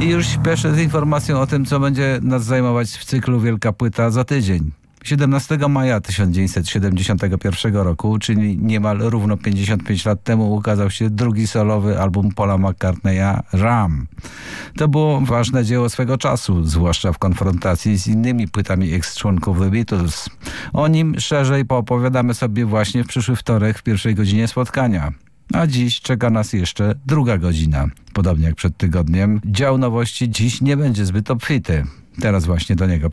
I już śpieszę z informacją o tym, co będzie nas zajmować w cyklu Wielka Płyta za tydzień. 17 maja 1971 roku, czyli niemal równo 55 lat temu, ukazał się drugi solowy album Paula McCartneya, Ram. To było ważne dzieło swego czasu, zwłaszcza w konfrontacji z innymi płytami ex-członków The Beatles. O nim szerzej poopowiadamy sobie właśnie w przyszły wtorek w pierwszej godzinie spotkania. A dziś czeka nas jeszcze druga godzina. Podobnie jak przed tygodniem, dział nowości dziś nie będzie zbyt obfity. Teraz właśnie do niego